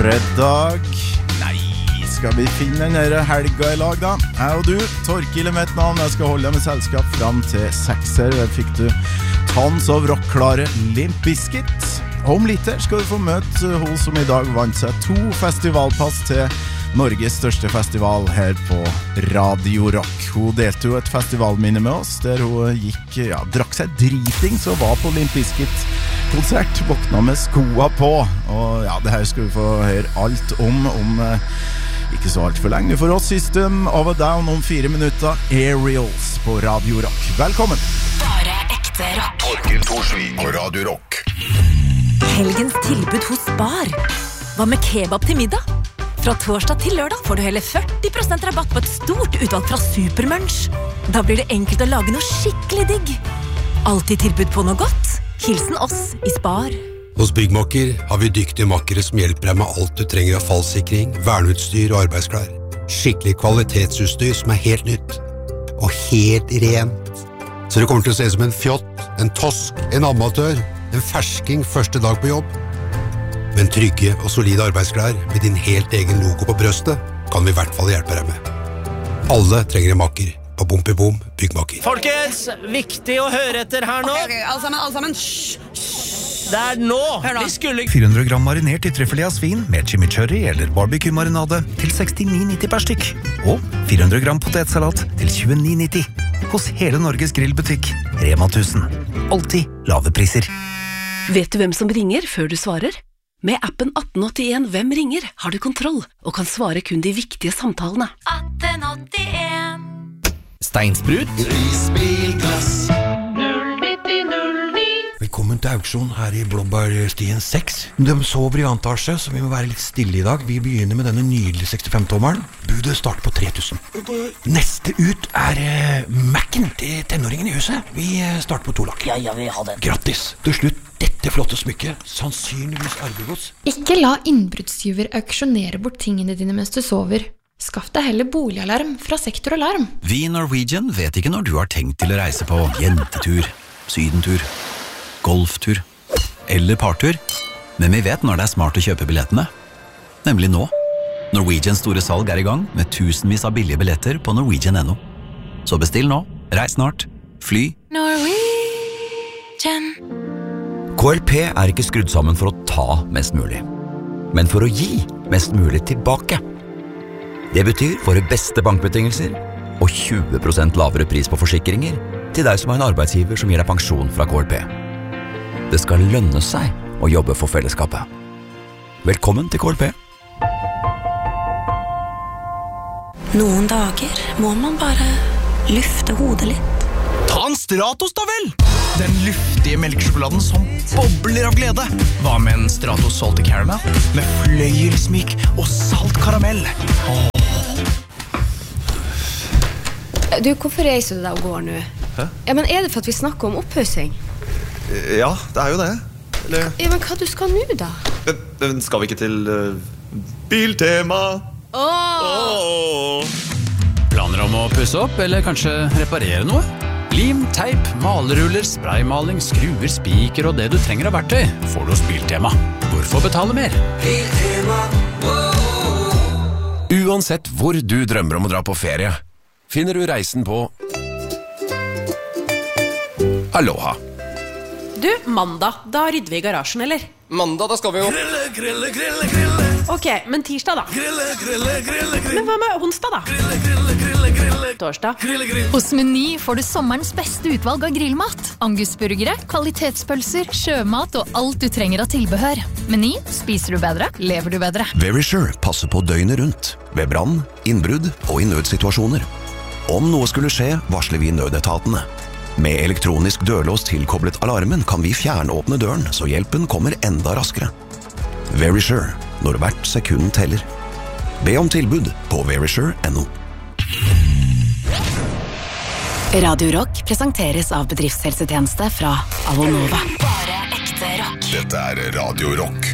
fredag. Nei, skal vi finne den her helga I lag da? Jeg og du, Torkil mitt navn. Jeg skal holde deg med selskap frem til 6 her. Der fikk du tons av rockklare Limp Bizkit. Om litt her skal du få møte hun som I dag vant seg 2 festivalpass til Norges største festival her på Radio Rock. Hun delte jo et festivalminne med oss, der hun drakk seg driting, så var på Limp Bizkit-konsert, våkna med skoa på. Og det her skal vi få høre alt om ikke så alt for lenge. For oss System of a Down om 4 minutter, Aerials på Radio Rock. Velkommen! Bare ekte rock. Torkil Thorsvik på Radio Rock. Helgens tilbud hos Spar. Hva med kebab til middag? Fra torsdag til lørdag får du hele 40% rabatt på et stort utvalg fra Supermunch. Da blir det enkelt å lage noe skikkelig digg. Alltid tilbud på noe godt. Hilsen oss I Spar. Hos Byggmakker har vi dyktige makkere som hjelper deg med alt du trenger av fallsikring, verneutstyr og arbeidsklær. Skikkelig kvalitetsutstyr som helt nytt. Og helt rent. Så du kommer til å se ut som en fjott, en tosk, en amatør, en fersking første dag på jobb. Men trygge og solide arbeidsklær med din helt egen logo på brøstet kan vi I hvert fall hjelpe deg med. Alle trenger en makker på Bompibom Byggmakker. Folkens, viktig å høre etter her nå. Ok, alle sammen. Det nå. Vi skulle 400 gram marinert I trøffelig av svin med chimichurri eller barbecue-marinade til 69,90 per stykk. Og 400 gram potetsalat til 29,90. Hos hele Norges grillbutikk, Rema 1000. Alltid lave priser. Vet du hvem som ringer før du svarer? Med appen 1881 Hvem ringer har du kontroll og kan svare kun de viktige samtalene. 1881 Steinsprut Risbilglass 09009 Velkommen til auksjon her I Blåbærstien 6. De sover I antasje, så vi må være litt stille I dag. Vi begynner med denne nydelige 65-tommeren. Budet starter på 3000. Neste ut Mac-en til tenåringen I huset. Vi starter på 2 lakk. Ja, vi har den. Grattis. Til slutt dette flotte smykket, sannsynligvis arvegods. Ikke la innbruddstyver auksjonere bort tingene dine mens du sover. Skaff deg heller boligalarm fra Sektor Alarm. Vi I Norwegian vet ikke når du har tenkt til å reise på jentetur, sydentur, golftur eller partur, men vi vet når det smart å kjøpe billettene. Nemlig nå. Norwegians store salg I gang med tusenvis av billige billetter på Norwegian.no. Så bestill nå, reis snart, fly. Norwegian KLP ikke skrudd sammen for å ta mest mulig, men for å gi mest mulig tilbake. Det betyr våre beste bankbetingelser og 20% lavere pris på forsikringer til deg som har en arbeidsgiver som gir deg pensjon fra KLP. Det skal lønne seg å jobbe for fellesskapet. Velkommen til KLP. Noen dager må man bare lufte hodet litt. Ta en Stratos da vel! Den luftige melkesjokoladen som bobler av glede. Hva med en Stratos salty caramel? Med fløyelsmyk og salt karamell. Du, hvorfor reiser du deg og går nå? Hæ? Ja, men det for at vi snakker om opphøsing? Ja, det jo det. Eller... Ja, men hva du skal nå da? Men skal vi ikke til Biltema? Planer om å pusse opp, eller kanskje reparere noe? Lim, teip, maleruller, spraymaling, skruer, spiker og det du trenger av verktøy får du hos Biltema. Hvorfor betale mer? Biltema. Uansett hvor du drømmer om å dra på ferie, finner du reisen på Aloha. Du, mandag, da rydder vi I garasjen, eller? Mandag, da skal vi jo Grille. Ok, men tirsdag da? Grille. Men hva med onsdag da? Torsdag? Hos Meny får du sommerens beste utvalg av grillmat. Angusburgere, kvalitetspølser, sjømat og alt du trenger av tilbehør. Meny, spiser du bedre, lever du bedre. Verisure passer på døgnet rundt, ved brann, innbrudd og I nødsituasjoner. Om noe skulle skje, varsler vi nødetatene. Med elektronisk dørlås tilkoblet alarmen kan vi fjernåpne døren, så hjelpen kommer enda raskere. Verisure, når hvert sekund teller. Be om tilbud på verisure.no. Radio Rock presenteres av bedriftshelsetjeneste fra Avonova. Bare ekte rock. Dette Radio Rock.